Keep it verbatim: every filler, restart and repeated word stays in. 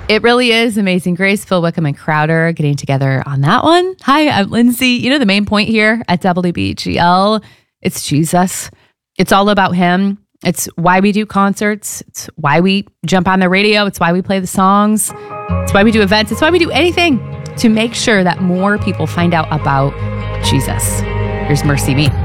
It really is Amazing Grace. Phil Wickham and Crowder getting together on that one. Hi, I'm Lindsay. You know, the main point here at W B G L, it's Jesus. It's all about him. It's why we do concerts. It's why we jump on the radio. It's why we play the songs. It's why we do events. It's why we do anything to make sure that more people find out about Jesus. Here's Mercy Me.